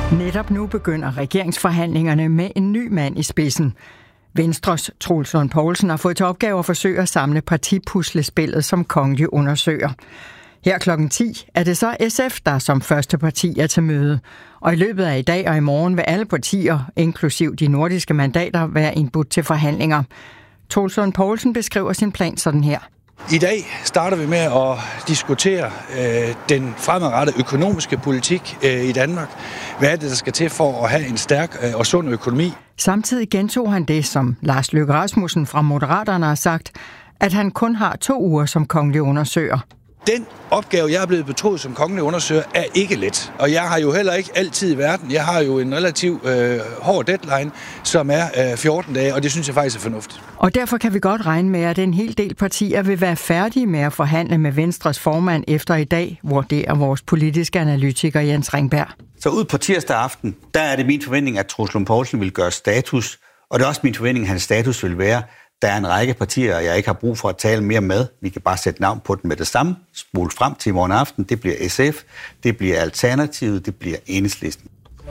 Netop nu begynder regeringsforhandlingerne med en ny mand i spidsen. Venstres Troels Lund Poulsen har fået til opgave at forsøge at samle partipuslespillet, som kongelig undersøger. Her klokken 10 er det så SF, der som første parti er til møde. Og i løbet af i dag og i morgen vil alle partier, inklusiv de nordiske mandater, være indbudt til forhandlinger. Troels Lund Poulsen beskriver sin plan sådan her. I dag starter vi med at diskutere den fremadrettede økonomiske politik i Danmark. Hvad er det, der skal til for at have en stærk og sund økonomi? Samtidig gentog han det, som Lars Løkke Rasmussen fra Moderaterne har sagt, at han kun har 2 uger som kongelig undersøger. Den opgave, jeg er blevet betroet som kongelig undersøger, er ikke let. Og jeg har jo heller ikke altid i verden. Jeg har jo en relativt hård deadline, som er 14 dage, og det synes jeg faktisk er fornuftigt. Og derfor kan vi godt regne med, at en hel del partier vil være færdige med at forhandle med Venstres formand efter i dag, vurderer vores politiske analytiker Jens Ringberg. Så ud på tirsdag aften, der er det min forventning, at Troels Lund Poulsen vil gøre status, og det er også min forventning, at hans status vil være, der er en række partier, jeg ikke har brug for at tale mere med. Vi kan bare sætte navn på den med det samme. Spole frem til i morgen aften. Det bliver SF, det bliver Alternativet, det bliver Enhedslisten.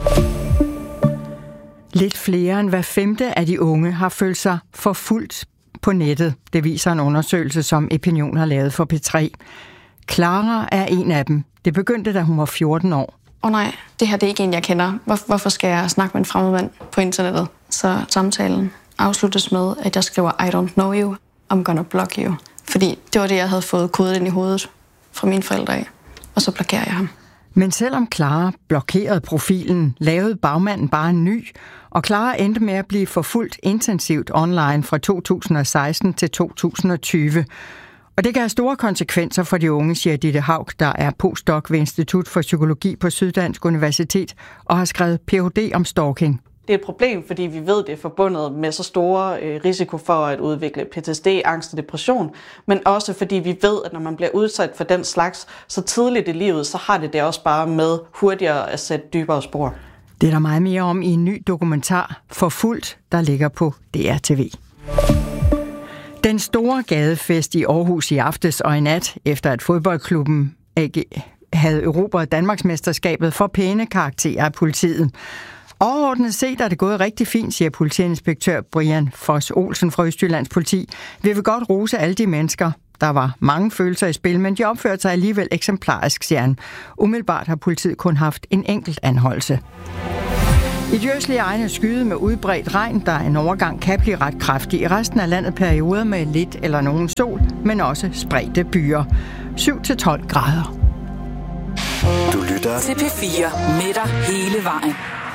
Lidt flere end hver 5. af de unge har følt sig forfulgt på nettet. Det viser en undersøgelse, som Epinion har lavet for P3. Clara er en af dem. Det begyndte, da hun var 14 år. Nej, det her det er ikke en, jeg kender. Hvorfor skal jeg snakke med en fremmed mand på internettet? Så samtalen afsluttes med, at jeg skriver, I don't know you, I'm gonna block you. Fordi det var det, jeg havde fået kodet ind i hovedet fra mine forældre af. Og så blokerer jeg ham. Men selvom Clara blokerede profilen, lavede bagmanden bare en ny, og Clara endte med at blive forfulgt intensivt online fra 2016 til 2020. Og det kan have store konsekvenser for de unge, siger Ditte Haug, der er postdoc ved Institut for Psykologi på Syddansk Universitet og har skrevet Ph.D. om stalking. Det er et problem, fordi vi ved, det er forbundet med så store risiko for at udvikle PTSD, angst og depression, men også fordi vi ved, at når man bliver udsat for den slags så tidligt i livet, så har det også bare med hurtigere at sætte dybere spor. Det er der meget mere om i en ny dokumentar, Forfulgt, der ligger på DRTV. Den store gadefest i Aarhus i aftes og i nat, efter at fodboldklubben AG havde erobret Danmarksmesterskabet for pæne karakterer af politiet. Overordnet set er det gået rigtig fint, siger politiinspektør Brian Foss Olsen fra Østjyllands Politi. Vi vil godt rose alle de mennesker. Der var mange følelser i spil, men de opførte sig alligevel eksemplarisk, siger han. Umiddelbart har politiet kun haft en enkelt anholdelse. I de østlige egne skyde med udbredt regn, der en overgang kan blive ret kraftig. I resten af landet perioder med lidt eller nogen sol, men også spredte byer. 7-12 grader. Du lytter til P4 med dig hele vejen.